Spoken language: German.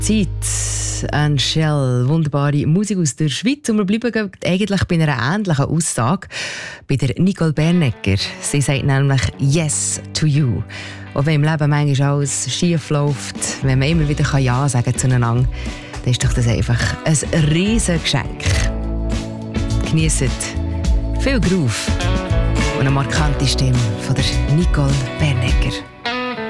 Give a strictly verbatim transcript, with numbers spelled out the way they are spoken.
Zeit. And Shell, wunderbare Musik aus der Schweiz. Und wir bleiben eigentlich bei einer ähnlichen Aussage bei der Nicole Bernecker. Sie sagt nämlich «Yes to you». Auch wenn im Leben manchmal alles schief läuft, wenn man immer wieder «Ja» sagen kann zueinander, dann ist doch das einfach ein riesiges Geschenk. Genießt viel Groove und eine markante Stimme von der Nicole Bernecker.